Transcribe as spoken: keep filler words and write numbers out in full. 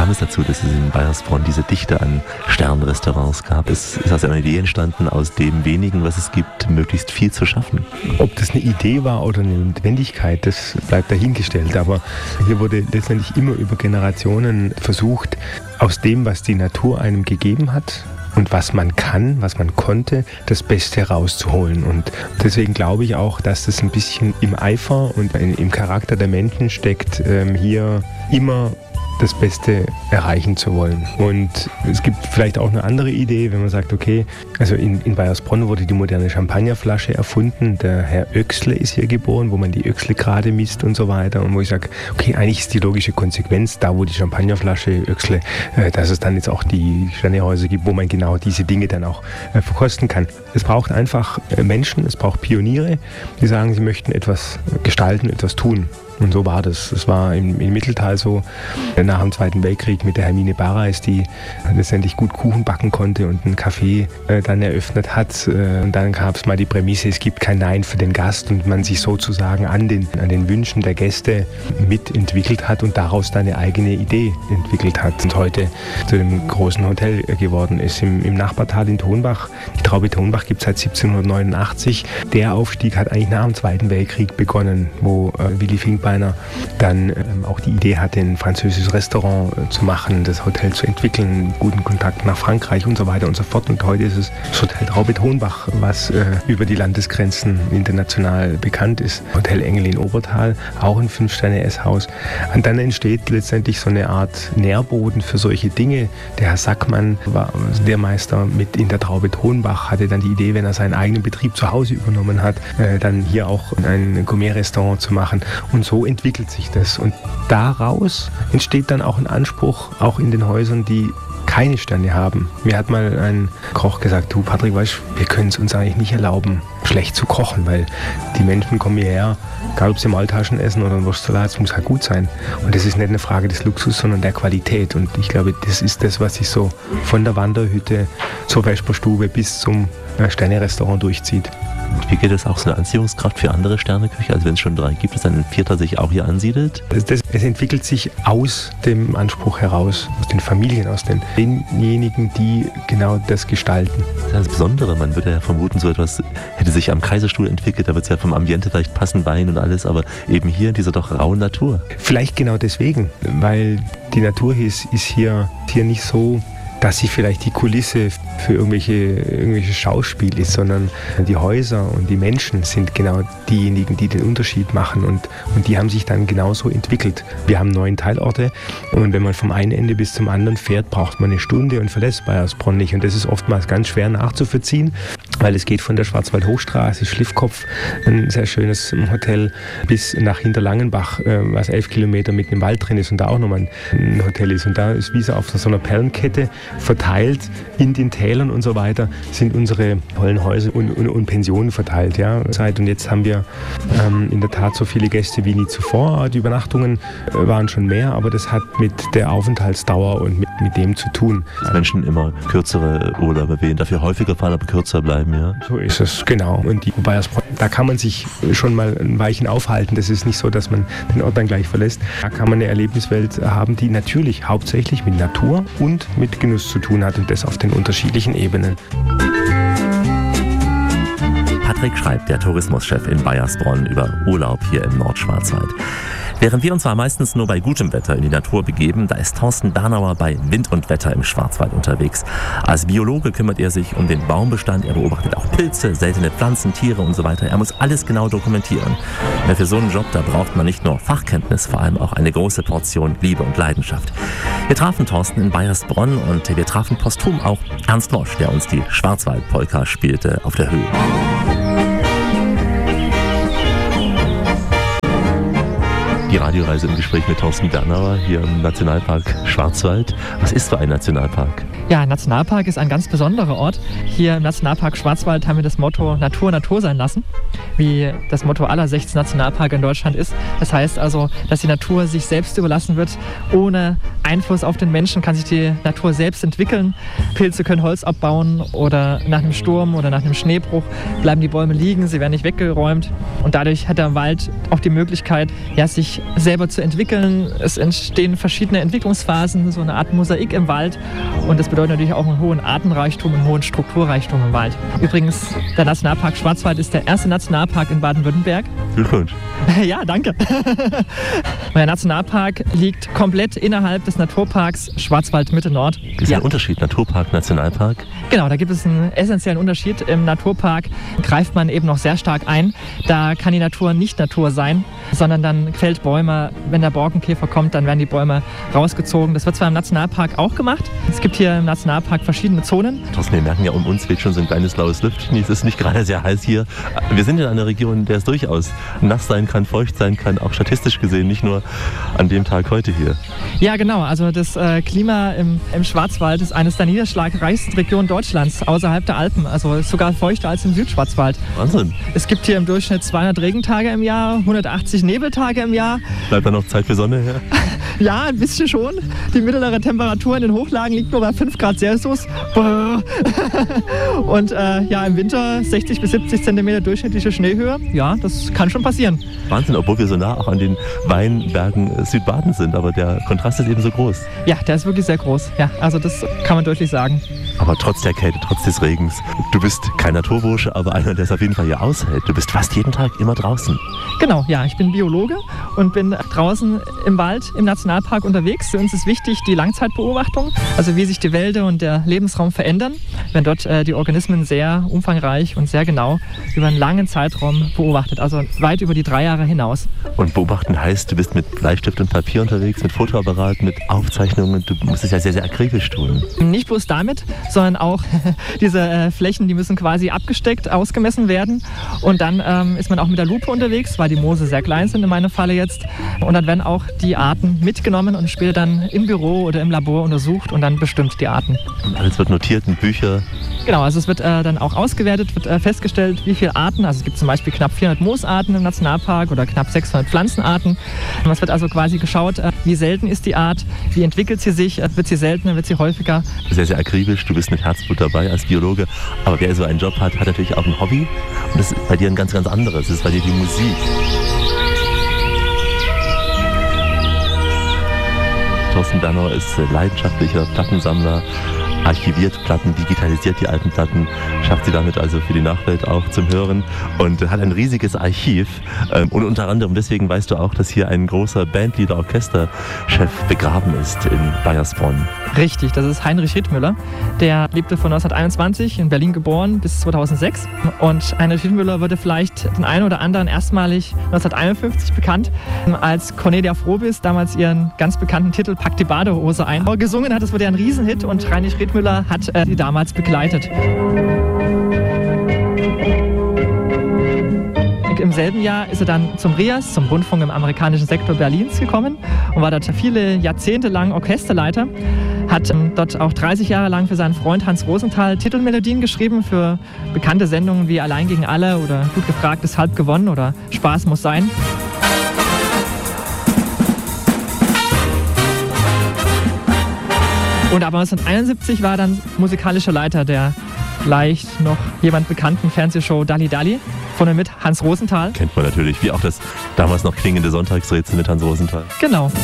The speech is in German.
kam es dazu, dass es in Baiersbronn diese Dichte an Sternrestaurants gab? Es ist also eine Idee entstanden, aus dem wenigen, was es gibt, möglichst viel zu schaffen. Ob das eine Idee war oder eine Notwendigkeit, das bleibt dahingestellt. Aber hier wurde letztendlich immer über Generationen versucht, aus dem, was die Natur einem gegeben hat, und was man kann, was man konnte, das Beste herauszuholen. Und deswegen glaube ich auch, dass das ein bisschen im Eifer und im Charakter der Menschen steckt, hier immer das Beste erreichen zu wollen. Und es gibt vielleicht auch eine andere Idee, wenn man sagt, okay, also in, in Baiersbronn wurde die moderne Champagnerflasche erfunden, der Herr Oechsle ist hier geboren, wo man die Oechsle gerade misst und so weiter, und wo ich sage, okay, eigentlich ist die logische Konsequenz, da wo die Champagnerflasche Oechsle, äh, dass es dann jetzt auch die Sternehäuser gibt, wo man genau diese Dinge dann auch äh, verkosten kann. Es braucht einfach äh, Menschen, es braucht Pioniere, die sagen, sie möchten etwas gestalten, etwas tun. Und so war das. Es war im, im Mitteltal so, nach dem Zweiten Weltkrieg mit der Hermine Barreis, die letztendlich gut Kuchen backen konnte und ein Café äh, dann eröffnet hat. Äh, und dann gab es mal die Prämisse, es gibt kein Nein für den Gast, und man sich sozusagen an den, an den Wünschen der Gäste mitentwickelt hat und daraus dann eine eigene Idee entwickelt hat. Und heute zu dem großen Hotel geworden ist. Im, im Nachbartal in Tonbach, die Traube Tonbach gibt es seit siebzehnhundertneunundachtzig. Der Aufstieg hat eigentlich nach dem Zweiten Weltkrieg begonnen, wo äh, Willy Finkbeiner dann ähm, auch die Idee hatte, ein französisches Restaurant äh, zu machen, das Hotel zu entwickeln, guten Kontakt nach Frankreich und so weiter und so fort. Und heute ist es das Hotel Traube Tonbach, was äh, über die Landesgrenzen international bekannt ist. Hotel Engel in Obertal, auch ein Fünf-Sterne-Esshaus. Und dann entsteht letztendlich so eine Art Nährboden für solche Dinge. Der Herr Sackmann war Lehrmeister mit in der Traube Tonbach, hatte dann die Idee, wenn er seinen eigenen Betrieb zu Hause übernommen hat, äh, dann hier auch ein Gourmet-Restaurant zu machen. Und so So entwickelt sich das. Und daraus entsteht dann auch ein Anspruch, auch in den Häusern, die keine Sterne haben. Mir hat mal ein Koch gesagt, du Patrick, weißt, wir können es uns eigentlich nicht erlauben, schlecht zu kochen, weil die Menschen kommen hierher, egal ob sie Maultaschen essen oder ein Wurstsalat, es muss halt gut sein. Und das ist nicht eine Frage des Luxus, sondern der Qualität. Und ich glaube, das ist das, was sich so von der Wanderhütte zur Vesperstube bis zum Sterne-Restaurant durchzieht. Wie geht es auch so eine Anziehungskraft für andere Sterneküche? Also wenn es schon drei gibt, dass dann ein vierter sich auch hier ansiedelt? Das, das, es entwickelt sich aus dem Anspruch heraus, aus den Familien, aus den, denjenigen, die genau das gestalten. Das ist das Besondere. Man würde ja vermuten, so etwas hätte sich am Kaiserstuhl entwickelt, da wird es ja vom Ambiente vielleicht passen, Wein und alles, aber eben hier in dieser doch rauen Natur. Vielleicht genau deswegen, weil die Natur hier ist, ist hier, hier nicht so, dass sie vielleicht die Kulisse für irgendwelche, irgendwelche Schauspiel ist, sondern die Häuser und die Menschen sind genau diejenigen, die den Unterschied machen, und, und die haben sich dann genauso entwickelt. Wir haben neun Teilorte, und wenn man vom einen Ende bis zum anderen fährt, braucht man eine Stunde und verlässt Baiersbronn nicht, und das ist oftmals ganz schwer nachzuvollziehen, weil es geht von der Schwarzwald-Hochstraße, Schliffkopf, ein sehr schönes Hotel, bis nach Hinterlangenbach, was elf Kilometer mitten im Wald drin ist und da auch nochmal ein Hotel ist, und da ist wie so auf so einer Perlenkette verteilt in den Tälern und so weiter sind unsere tollen Häuser und, und, und Pensionen verteilt. Ja. Und jetzt haben wir ähm, in der Tat so viele Gäste wie nie zuvor. Die Übernachtungen äh, waren schon mehr, aber das hat mit der Aufenthaltsdauer und mit, mit dem zu tun. Dass Menschen immer kürzere Urlaube wählen, dafür häufiger fahren, aber kürzer bleiben, ja? So ist es, genau. Und die Baiersbronn, da kann man sich schon mal ein Weilchen aufhalten. Das ist nicht so, dass man den Ort dann gleich verlässt. Da kann man eine Erlebniswelt haben, die natürlich hauptsächlich mit Natur und mit Genuss zu tun hat, und das auf den unterschiedlichen Ebenen. Patrick Schreib, der Tourismuschef in Baiersbronn, über Urlaub hier im Nordschwarzwald. Während wir uns zwar meistens nur bei gutem Wetter in die Natur begeben, da ist Thorsten Bernauer bei Wind und Wetter im Schwarzwald unterwegs. Als Biologe kümmert er sich um den Baumbestand, er beobachtet auch Pilze, seltene Pflanzen, Tiere und so weiter. Er muss alles genau dokumentieren. Ja, für so einen Job, da braucht man nicht nur Fachkenntnis, vor allem auch eine große Portion Liebe und Leidenschaft. Wir trafen Thorsten in Baiersbronn, und wir trafen posthum auch Ernst Mosch, der uns die Schwarzwald-Polka spielte auf der Höhe. Die Radioreise im Gespräch mit Thorsten Bernauer hier im Nationalpark Schwarzwald. Was ist so ein Nationalpark? Ja, ein Nationalpark ist ein ganz besonderer Ort. Hier im Nationalpark Schwarzwald haben wir das Motto Natur, Natur sein lassen, wie das Motto aller sechzehn Nationalparke in Deutschland ist. Das heißt also, dass die Natur sich selbst überlassen wird. Ohne Einfluss auf den Menschen kann sich die Natur selbst entwickeln. Pilze können Holz abbauen oder nach einem Sturm oder nach einem Schneebruch bleiben die Bäume liegen, sie werden nicht weggeräumt. Und dadurch hat der Wald auch die Möglichkeit, ja, sich selber zu entwickeln. Es entstehen verschiedene Entwicklungsphasen, so eine Art Mosaik im Wald. Und das bedeutet natürlich auch einen hohen Artenreichtum, einen hohen Strukturreichtum im Wald. Übrigens, der Nationalpark Schwarzwald ist der erste Nationalpark in Baden-Württemberg. Glückwunsch. Ja, danke. Der Nationalpark liegt komplett innerhalb des Naturparks Schwarzwald-Mitte-Nord. Das ist ja ein Unterschied, Naturpark, Nationalpark. Genau, da gibt es einen essentiellen Unterschied. Im Naturpark greift man eben noch sehr stark ein. Da kann die Natur nicht Natur sein, sondern dann fällt Bäume. Wenn der Borkenkäfer kommt, dann werden die Bäume rausgezogen. Das wird zwar im Nationalpark auch gemacht. Es gibt hier im Nationalpark verschiedene Zonen. Thorsten, wir merken ja, um uns weht schon so ein kleines blaues Lüftchen. Es ist nicht gerade sehr heiß hier. Wir sind in einer Region, in der es durchaus nass sein kann, feucht sein kann, auch statistisch gesehen, nicht nur an dem Tag heute hier. Ja, genau. Also das äh, Klima im, im Schwarzwald ist eines der niederschlagreichsten Regionen Deutschlands, außerhalb der Alpen. Also ist sogar feuchter als im Südschwarzwald. Wahnsinn. Es gibt hier im Durchschnitt zweihundert Regentage im Jahr, hundertachtzig Nebeltage im Jahr. Bleibt da noch Zeit für Sonne her? Ja, ein bisschen schon. Die mittlere Temperatur in den Hochlagen liegt nur bei fünf Grad Celsius. Und äh, ja, im Winter sechzig bis siebzig Zentimeter durchschnittliche Schneehöhe. Ja, das kann schon passieren. Wahnsinn, obwohl wir so nah auch an den Weinbergen Südbadens sind, aber der Kontrast ist eben so groß. Ja, der ist wirklich sehr groß. Ja, also das kann man deutlich sagen. Aber trotz der Kälte, trotz des Regens, du bist kein Naturbursche, aber einer, der es auf jeden Fall hier aushält. Du bist fast jeden Tag immer draußen. Genau, ja, ich bin Biologe und bin draußen im Wald, im Nationalpark unterwegs. Für uns ist wichtig die Langzeitbeobachtung, also wie sich die Wälder und der Lebensraum verändern, wenn dort äh, die Organismen sehr umfangreich und sehr genau über einen langen Zeitraum beobachtet, also weit über die drei Jahre hinaus. Und beobachten heißt, du bist mit Bleistift und Papier unterwegs, mit Fotoapparat, mit Aufzeichnungen. Du musst es ja sehr, sehr akribisch tun. Nicht bloß damit, sondern auch diese äh, Flächen, die müssen quasi abgesteckt, ausgemessen werden. Und dann ähm, ist man auch mit der Lupe unterwegs, weil die Moose sehr klein sind in meinem Falle jetzt. Und dann werden auch die Arten mitgenommen und später dann im Büro oder im Labor untersucht und dann bestimmt die Arten. Und alles wird notiert in Bücher. Genau, also es wird äh, dann auch ausgewertet, wird äh, festgestellt, wie viele Arten, also es gibt zum Beispiel knapp vierhundert Moosarten im Nationalpark oder knapp sechshundert Pflanzenarten. Und es wird also quasi geschaut, äh, wie selten ist die Art, wie entwickelt sie sich, äh, wird sie seltener, wird sie häufiger. Sehr, sehr akribisch, du bist mit Herzblut dabei als Biologe, aber wer so einen Job hat, hat natürlich auch ein Hobby und das ist bei dir ein ganz, ganz anderes, das ist bei dir die Musik. Thorsten Dannauer ist leidenschaftlicher Plattensammler, archiviert Platten, digitalisiert die alten Platten, schafft sie damit also für die Nachwelt auch zum Hören und hat ein riesiges Archiv. Und unter anderem deswegen weißt du auch, dass hier ein großer Bandleader-Orchesterchef begraben ist in Baiersbronn. Richtig, das ist Heinrich Riethmüller. Der lebte von neunzehnhunderteinundzwanzig, in Berlin geboren, bis zweitausendsechs. Und Heinrich Riethmüller wurde vielleicht den einen oder anderen erstmalig neunzehnhunderteinundfünfzig bekannt, als Cornelia Frohbiss damals ihren ganz bekannten Titel Pack die Badehose ein gesungen hat. Das wurde ja ein Riesenhit und Heinrich Riethmüller hat äh, sie damals begleitet. Im selben Jahr ist er dann zum R I A S, zum Rundfunk im amerikanischen Sektor Berlins gekommen und war dort viele Jahrzehnte lang Orchesterleiter. Hat ähm, dort auch dreißig Jahre lang für seinen Freund Hans Rosenthal Titelmelodien geschrieben für bekannte Sendungen wie Allein gegen alle oder Gut gefragt ist halb gewonnen oder Spaß muss sein. Und ab neunzehnhunderteinundsiebzig war er dann musikalischer Leiter der vielleicht noch jemand bekannten Fernsehshow Dalli Dalli von und mit Hans Rosenthal. Kennt man natürlich, wie auch das damals noch klingende Sonntagsrätsel mit Hans Rosenthal. Genau.